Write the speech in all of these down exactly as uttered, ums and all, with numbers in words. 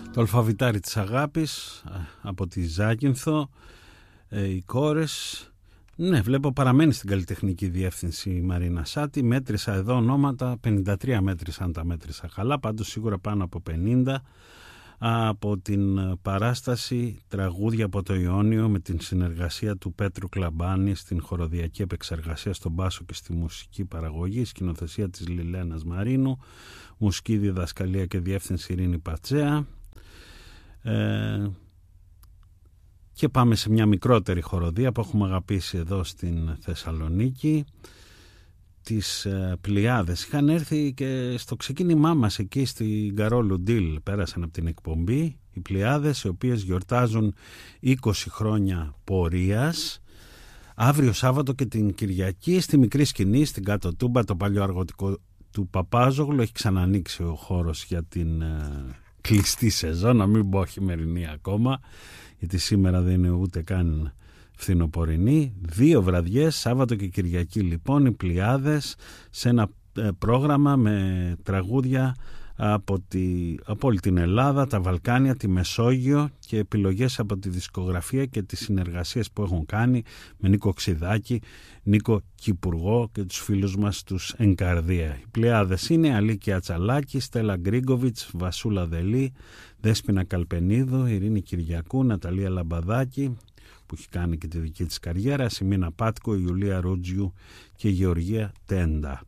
Το αλφαβητάρι της αγάπης από τη Ζάκυνθο, ε, οι κόρες. Ναι, βλέπω παραμένει στην καλλιτεχνική διεύθυνση η Μαρίνα Σάτη. Μέτρησα εδώ ονόματα, πενήντα τρία μέτρησαν, τα μέτρησα καλά, πάντως σίγουρα πάνω από πενήντα. Από την παράσταση Τραγούδια από το Ιόνιο, με την συνεργασία του Πέτρου Κλαμπάνη στην χοροδιακή επεξεργασία στον μπάσο και στη μουσική παραγωγή, σκηνοθεσία της Λιλένας Μαρίνου, μουσική διδασκαλία και διεύθυνση Ειρήνη Πατσέα. Ε, και πάμε σε μια μικρότερη χοροδία που έχουμε αγαπήσει εδώ στην Θεσσαλονίκη, τις ε, Πλειάδες. Είχαν έρθει και στο ξεκίνημά μας εκεί στην Καρόλου Ντίλ, πέρασαν από την εκπομπή οι Πλειάδες, οι οποίες γιορτάζουν είκοσι χρόνια πορείας. Αύριο Σάββατο και την Κυριακή στη μικρή σκηνή, στην Κάτω Τούμπα, το παλιό αργοτικό του Παπάζογλου. Έχει ξανανοίξει ο χώρος για την ε, κλειστή σεζόν, να μην πω χειμερινή ακόμα, γιατί σήμερα δεν είναι ούτε καν φθινοπορεινή. Δύο βραδιές, Σάββατο και Κυριακή λοιπόν, οι Πλειάδες, σε ένα ε, πρόγραμμα με τραγούδια από, τη, από όλη την Ελλάδα, τα Βαλκάνια, τη Μεσόγειο, και επιλογές από τη δισκογραφία και τις συνεργασίες που έχουν κάνει με Νίκο Ξιδάκη, Νίκο Κυπουργό και τους φίλους μας τους Ενκαρδία. Οι Πλειάδες είναι Αλίκη Ατσαλάκη, Στέλλα Γκρίγκοβιτς, Βασούλα Δελή, Δέσποινα Καλπενίδου, Ειρήνη Κυριακού, Ναταλία Λαμπαδάκη, που έχει κάνει και τη δική της καριέρα, Σιμίνα Πάτκο, Ιουλία Ρούτζιου και Γεωργία Τέντα.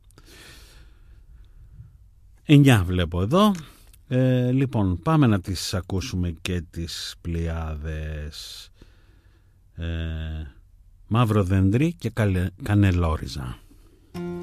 Εννιά βλέπω εδώ. Ε, λοιπόν, πάμε να τις ακούσουμε και τις Πλειάδες. Ε, Μαύρο Δέντρι και Κανελόριζα.